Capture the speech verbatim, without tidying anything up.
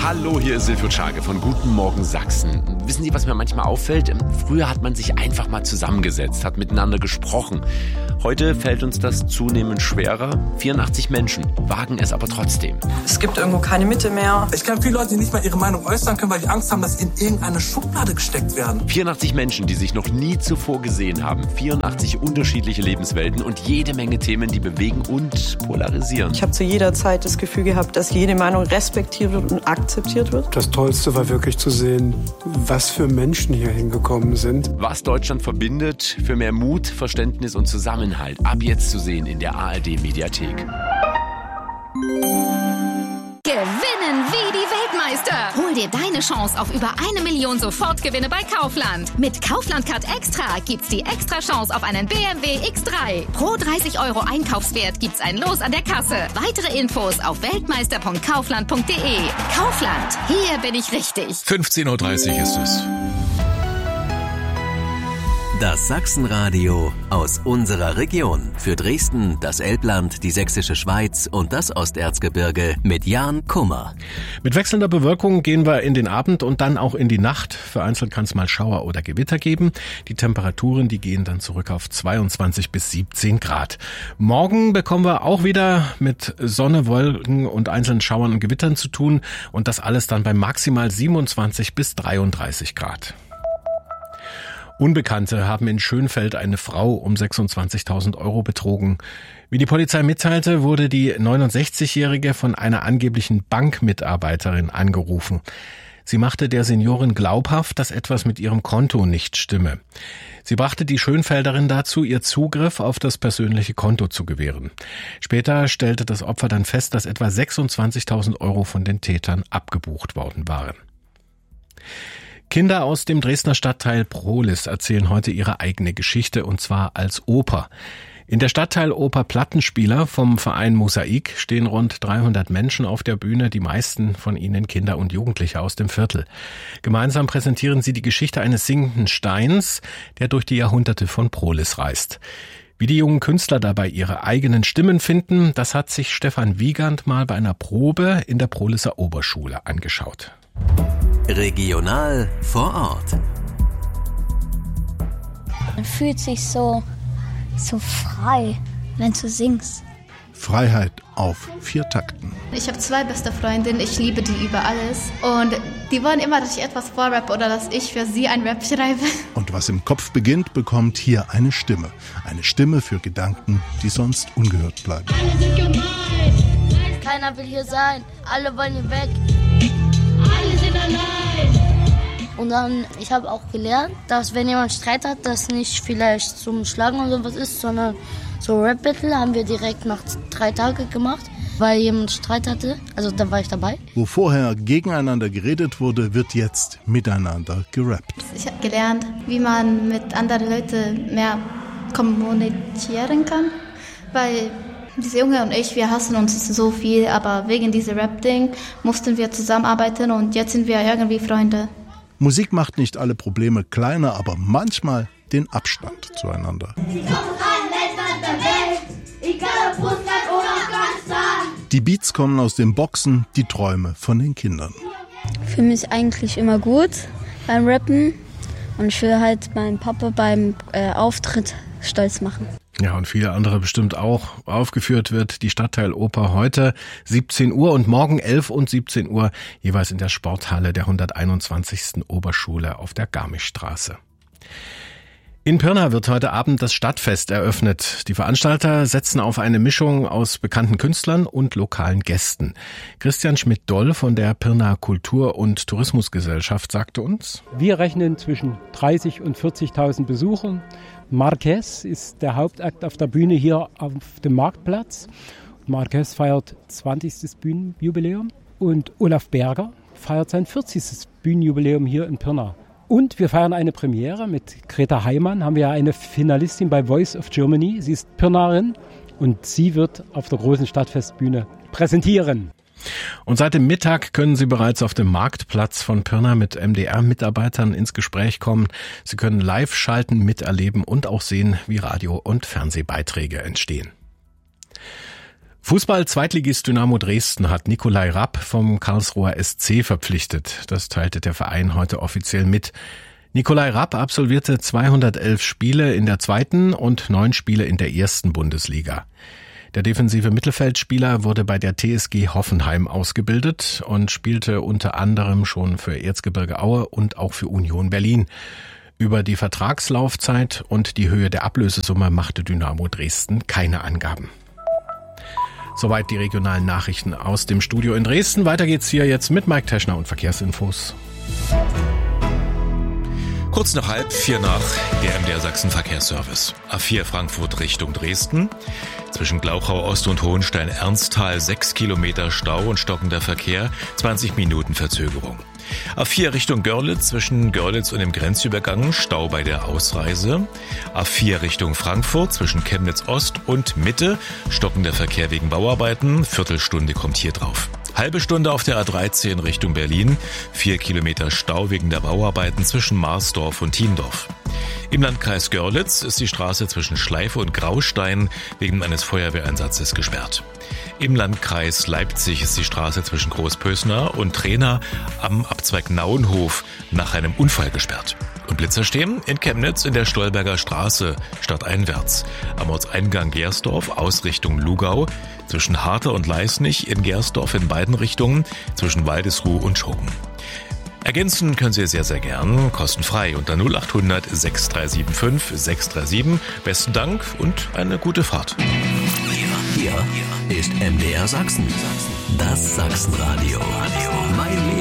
Hallo, hier ist Silvio Czage von Guten Morgen Sachsen. Wissen Sie, was mir manchmal auffällt? Früher hat man sich einfach mal zusammengesetzt, hat miteinander gesprochen. Heute fällt uns das zunehmend schwerer. vierundachtzig Menschen wagen es aber trotzdem. Es gibt irgendwo keine Mitte mehr. Ich kenne viele Leute, die nicht mal ihre Meinung äußern können, weil die Angst haben, dass sie in irgendeine Schublade gesteckt werden. vierundachtzig Menschen, die sich noch nie zuvor gesehen haben. vierundachtzig unterschiedliche Lebenswelten und jede Menge Themen, die bewegen und polarisieren. Ich habe zu jeder Zeit das Gefühl gehabt, dass jede Meinung respektiert wird und akzeptiert wird. Das Tollste war wirklich zu sehen, was für Menschen hier hingekommen sind. Was Deutschland verbindet, für mehr Mut, Verständnis und Zusammenhalt. Ab jetzt zu sehen in der A R D-Mediathek. Gewinnen wie die Weltmeister. Hol dir deine Chance auf über eine Million Sofortgewinne bei Kaufland. Mit Kaufland Card Extra gibt's die extra Chance auf einen B M W X drei. Pro dreißig Euro Einkaufswert gibt's ein Los an der Kasse. Weitere Infos auf weltmeister punkt kaufland punkt de. Kaufland, hier bin ich richtig. fünfzehn Uhr dreißig ist es. Das Sachsenradio aus unserer Region. Für Dresden, das Elbland, die Sächsische Schweiz und das Osterzgebirge mit Jan Kummer. Mit wechselnder Bewölkung gehen wir in den Abend und dann auch in die Nacht. Vereinzelt kann es mal Schauer oder Gewitter geben. Die Temperaturen, die gehen dann zurück auf zweiundzwanzig bis siebzehn Grad. Morgen bekommen wir auch wieder mit Sonne, Wolken und einzelnen Schauern und Gewittern zu tun. Und das alles dann bei maximal siebenundzwanzig bis dreiunddreißig Grad. Unbekannte haben in Schönfeld eine Frau um sechsundzwanzigtausend Euro betrogen. Wie die Polizei mitteilte, wurde die neunundsechzigjährige von einer angeblichen Bankmitarbeiterin angerufen. Sie machte der Seniorin glaubhaft, dass etwas mit ihrem Konto nicht stimme. Sie brachte die Schönfelderin dazu, ihr Zugriff auf das persönliche Konto zu gewähren. Später stellte das Opfer dann fest, dass etwa sechsundzwanzigtausend Euro von den Tätern abgebucht worden waren. Kinder aus dem Dresdner Stadtteil Prohlis erzählen heute ihre eigene Geschichte, und zwar als Oper. In der Stadtteiloper Plattenspieler vom Verein Mosaik stehen rund dreihundert Menschen auf der Bühne, die meisten von ihnen Kinder und Jugendliche aus dem Viertel. Gemeinsam präsentieren sie die Geschichte eines singenden Steins, der durch die Jahrhunderte von Prohlis reist. Wie die jungen Künstler dabei ihre eigenen Stimmen finden, das hat sich Stefan Wiegand mal bei einer Probe in der Prohliser Oberschule angeschaut. Regional vor Ort. Man fühlt sich so, so frei, wenn du singst. Freiheit auf vier Takten. Ich habe zwei beste Freundinnen, ich liebe die über alles. Und die wollen immer, dass ich etwas vorrappe oder dass ich für sie ein Rap schreibe. Und was im Kopf beginnt, bekommt hier eine Stimme. Eine Stimme für Gedanken, die sonst ungehört bleiben. Alle sind gemein. Keiner will hier sein, alle wollen hier weg. Alle sind allein. Und dann, ich habe auch gelernt, dass wenn jemand Streit hat, das nicht vielleicht zum Schlagen oder sowas ist, sondern so Rap-Battle haben wir direkt nach drei Tagen gemacht, weil jemand Streit hatte. Also da war ich dabei. Wo vorher gegeneinander geredet wurde, wird jetzt miteinander gerappt. Ich habe gelernt, wie man mit anderen Leuten mehr kommunizieren kann, weil diese Junge und ich, wir hassen uns so viel, aber wegen diesem Rap-Ding mussten wir zusammenarbeiten und jetzt sind wir irgendwie Freunde. Musik macht nicht alle Probleme kleiner, aber manchmal den Abstand zueinander. Die Beats kommen aus den Boxen, die Träume von den Kindern. Ich fühle mich eigentlich immer gut beim Rappen und ich will halt meinen Papa beim äh, Auftritt stolz machen. Ja, und viele andere bestimmt auch. Aufgeführt wird die Stadtteiloper heute siebzehn Uhr und morgen elf und siebzehn Uhr, jeweils in der Sporthalle der hunderteinundzwanzigsten Oberschule auf der Garmischstraße. In Pirna wird heute Abend das Stadtfest eröffnet. Die Veranstalter setzen auf eine Mischung aus bekannten Künstlern und lokalen Gästen. Christian Schmidt-Doll von der Pirna Kultur- und Tourismusgesellschaft sagte uns: Wir rechnen zwischen dreißig und vierzigtausend Besuchern. Marquez ist der Hauptakt auf der Bühne hier auf dem Marktplatz. Marquez feiert zwanzigstes Bühnenjubiläum und Olaf Berger feiert sein vierzigstes Bühnenjubiläum hier in Pirna. Und wir feiern eine Premiere mit Greta Heimann, haben wir ja eine Finalistin bei Voice of Germany. Sie ist Pirnaerin und sie wird auf der großen Stadtfestbühne präsentieren. Und seit dem Mittag können Sie bereits auf dem Marktplatz von Pirna mit M D R-Mitarbeitern ins Gespräch kommen. Sie können live schalten, miterleben und auch sehen, wie Radio- und Fernsehbeiträge entstehen. Fußball-Zweitligist Dynamo Dresden hat Nikolai Rapp vom Karlsruher S C verpflichtet. Das teilte der Verein heute offiziell mit. Nikolai Rapp absolvierte zweihundertelf Spiele in der zweiten und neun Spiele in der ersten Bundesliga. Der defensive Mittelfeldspieler wurde bei der T S G Hoffenheim ausgebildet und spielte unter anderem schon für Erzgebirge Aue und auch für Union Berlin. Über die Vertragslaufzeit und die Höhe der Ablösesumme machte Dynamo Dresden keine Angaben. Soweit die regionalen Nachrichten aus dem Studio in Dresden. Weiter geht's hier jetzt mit Mike Teschner und Verkehrsinfos. Kurz nach halb vier nach der M D R Sachsen Verkehrsservice. A vier Frankfurt Richtung Dresden. Zwischen Glauchau Ost und Hohenstein-Ernsthal sechs Kilometer Stau und stockender Verkehr, zwanzig Minuten Verzögerung. A vier Richtung Görlitz, zwischen Görlitz und dem Grenzübergang, Stau bei der Ausreise. A vier Richtung Frankfurt, zwischen Chemnitz Ost und Mitte, stockender Verkehr wegen Bauarbeiten, Viertelstunde kommt hier drauf. Halbe Stunde auf der A dreizehn Richtung Berlin, vier Kilometer Stau wegen der Bauarbeiten zwischen Marsdorf und Thiendorf. Im Landkreis Görlitz ist die Straße zwischen Schleife und Graustein wegen eines Feuerwehreinsatzes gesperrt. Im Landkreis Leipzig ist die Straße zwischen Großpösner und Trena am Abzweig Nauenhof nach einem Unfall gesperrt. Und Blitzer stehen in Chemnitz in der Stolberger Straße stadteinwärts. Am Ortseingang Gersdorf aus Richtung Lugau, zwischen Harter und Leisnig in Gersdorf in beiden Richtungen, zwischen Waldesruh und Schurken. Ergänzen können Sie sehr, sehr gern, kostenfrei unter null acht hundert sechs drei sieben fünf sechs drei sieben. Besten Dank und eine gute Fahrt. Hier ist M D R Sachsen. Das Sachsenradio. Mein